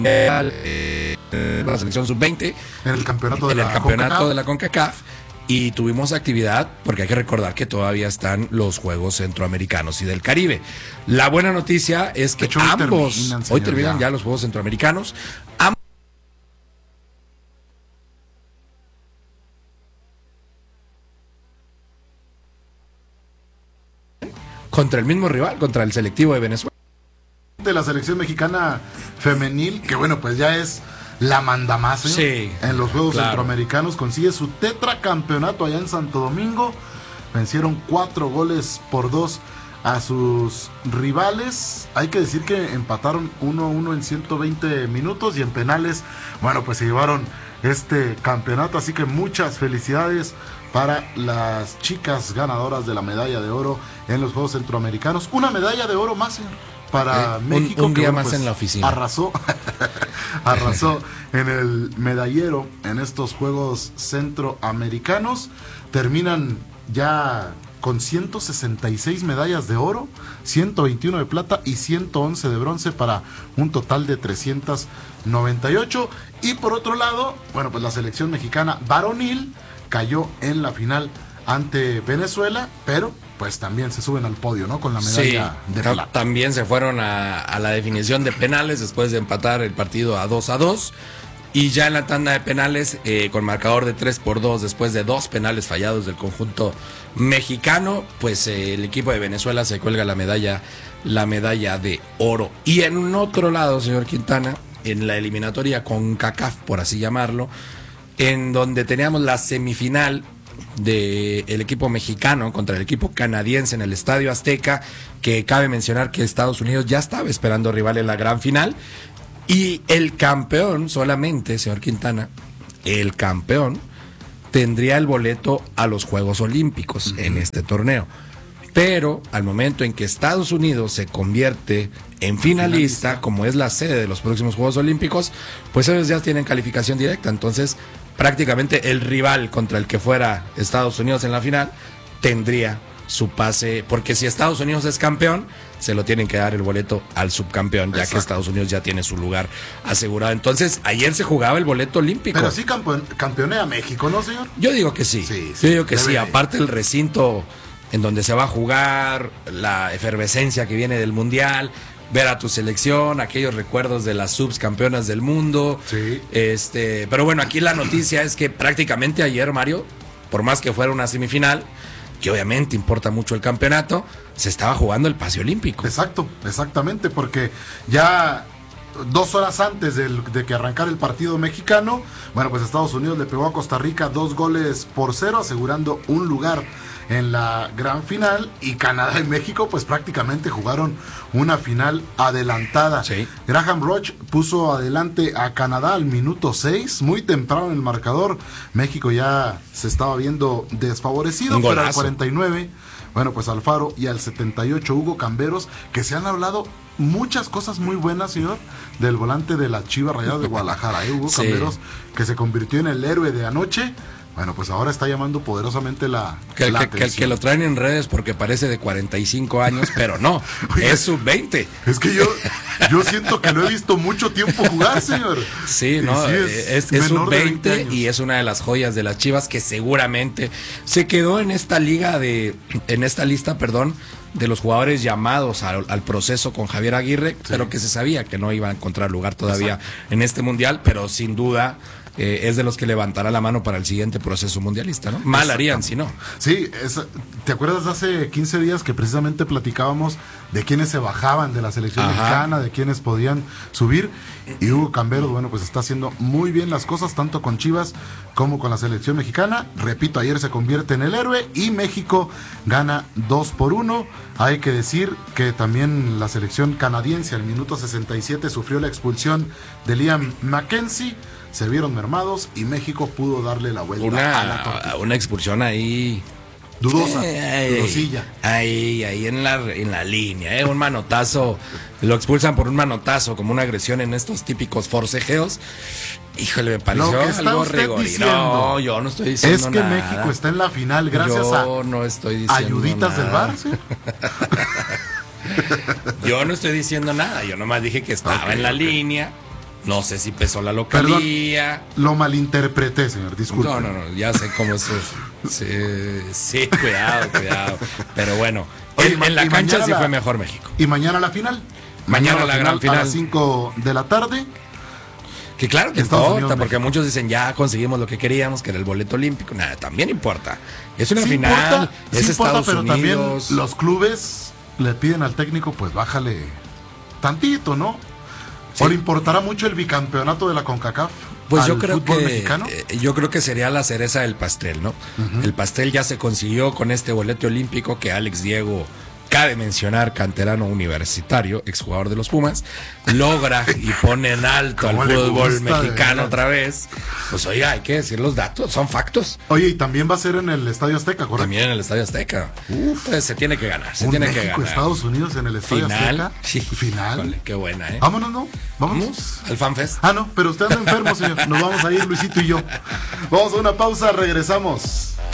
la selección sub-20 en el campeonato de la CONCACAF. Y tuvimos actividad porque hay que recordar que todavía están los Juegos Centroamericanos y del Caribe. La buena noticia es que hoy terminan ya los Juegos Centroamericanos. Contra el mismo rival, contra el selectivo de Venezuela. De la selección mexicana femenil, que bueno, pues ya es la mandamás en los Juegos Centroamericanos, consigue su tetracampeonato allá en Santo Domingo. Vencieron 4-2 a sus rivales. Hay que decir que empataron 1-1 en 120 minutos y en penales, bueno, pues se llevaron este campeonato, así que muchas felicidades para las chicas ganadoras de la medalla de oro en los Juegos Centroamericanos. Una medalla de oro más para México. Un día más pues, en la oficina. Arrasó en el medallero en estos Juegos Centroamericanos. Terminan ya con 166 medallas de oro, 121 de plata y 111 de bronce para un total de 398. Y por otro lado, bueno, pues la selección mexicana varonil cayó en la final ante Venezuela, pero pues también se suben al podio, ¿no? Con la medalla de plata. También se fueron a la definición de penales después de empatar el partido a 2-2. Y ya en la tanda de penales, con marcador de 3-2, después de 2 penales fallados del conjunto mexicano, pues el equipo de Venezuela se cuelga la medalla de oro. Y en un otro lado, señor Quintana, en la eliminatoria CONCACAF, por así llamarlo, en donde teníamos la semifinal del equipo mexicano contra el equipo canadiense en el Estadio Azteca, que cabe mencionar que Estados Unidos ya estaba esperando rival en la gran final. Y el campeón solamente, señor Quintana, el campeón tendría el boleto a los Juegos Olímpicos en este torneo. Pero al momento en que Estados Unidos se convierte en finalista, como es la sede de los próximos Juegos Olímpicos, pues ellos ya tienen calificación directa. Entonces, prácticamente el rival contra el que fuera Estados Unidos en la final tendría su pase, porque si Estados Unidos es campeón, se lo tienen que dar el boleto al subcampeón, ya que Estados Unidos ya tiene su lugar asegurado. Entonces, ayer se jugaba el boleto olímpico. Pero sí campeonea México, ¿no, señor? Yo digo que sí. Yo digo que sí. Aparte el recinto en donde se va a jugar, la efervescencia que viene del Mundial, ver a tu selección, aquellos recuerdos de las subcampeonas del mundo. Sí. Pero bueno, aquí la noticia es que prácticamente ayer, Mario, por más que fuera una semifinal, que obviamente importa mucho el campeonato, se estaba jugando el pase olímpico. Exactamente, porque ya 2 horas antes de que arrancara el partido mexicano, bueno, pues Estados Unidos le pegó a Costa Rica 2-0, asegurando un lugar en la gran final, y Canadá y México pues prácticamente jugaron una final adelantada. Sí. Graham Roach puso adelante a Canadá al minuto 6, muy temprano en el marcador. México ya se estaba viendo desfavorecido, pero al 49, bueno, pues Alfaro, y al 78 Hugo Camberos, que se han hablado muchas cosas muy buenas, señor, del volante de la Chivas Rayadas de Guadalajara, Hugo Camberos, que se convirtió en el héroe de anoche. Bueno, pues ahora está llamando poderosamente la atención. Que lo traen en redes porque parece de 45 años, pero no, oiga, es sub-20. Es que yo siento que lo he visto mucho tiempo jugar, señor. Sí, no, sí, es sub-20 y es una de las joyas de las Chivas que seguramente se quedó en esta lista, de los jugadores llamados al proceso con Javier Aguirre, sí, pero que se sabía que no iba a encontrar lugar todavía en este mundial, pero sin duda es de los que levantará la mano para el siguiente proceso mundialista, ¿no? Mal harían si no. Sí, ¿te acuerdas hace 15 días que precisamente platicábamos de quienes se bajaban de la selección mexicana, de quienes podían subir? Y Hugo Camberos, bueno, pues está haciendo muy bien las cosas, tanto con Chivas como con la selección mexicana. Repito, ayer se convierte en el héroe y México gana 2-1. Hay que decir que también la selección canadiense al minuto 67 sufrió la expulsión de Liam Mackenzie. Se vieron mermados y México pudo darle la vuelta a la tortilla. Una expulsión ahí dudosilla. Ahí en la línea, un manotazo. Lo expulsan por un manotazo, como una agresión en estos típicos forcejeos. Híjole, me pareció algo rigorito. No, yo no estoy diciendo nada. Es que México está en la final gracias no estoy diciendo ayuditas nada. Del Barça. Yo no estoy diciendo nada, yo nomás dije que estaba en la línea. No sé si pesó la localía. Perdón, lo malinterpreté, señor, disculpe. No, ya sé cómo eso. Sí, cuidado. Pero bueno, en la cancha sí fue mejor México. ¿Y mañana la final? Mañana la gran final. A las 5 de la tarde. Que claro que importa, porque muchos dicen ya conseguimos lo que queríamos, que era el boleto olímpico. Nada, también importa. Es una final, es Estados pero Unidos. También los clubes le piden al técnico, pues bájale tantito, ¿no? Sí. ¿O le importará mucho el bicampeonato de la CONCACAF? Pues yo creo que sería la cereza del pastel, ¿no? Uh-huh. El pastel ya se consiguió con este boleto olímpico que Alex Diego, cabe mencionar, canterano universitario, exjugador de los Pumas, logra y pone en alto al fútbol mexicano otra vez. Pues oiga, hay que decir los datos, son factos. Oye, y también va a ser en el Estadio Azteca, ¿correcto? También en el Estadio Azteca. Entonces se tiene que ganar, México, Estados Unidos en el Estadio Azteca. Sí. Final. Híjole, qué buena, ¿eh? Vámonos, ¿no? ¿Vamos? Al FanFest. Ah, no, pero usted anda enfermo, señor. Nos vamos a ir, Luisito y yo. Vamos a una pausa, regresamos.